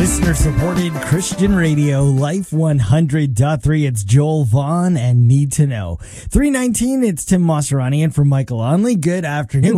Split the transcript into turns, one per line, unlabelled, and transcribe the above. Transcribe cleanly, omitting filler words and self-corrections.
Listener-supported Christian radio, Life 100.3. It's Joel Vaughn and Need to Know. 3:19, it's Tim Maserani, and for Michael Onley, good afternoon.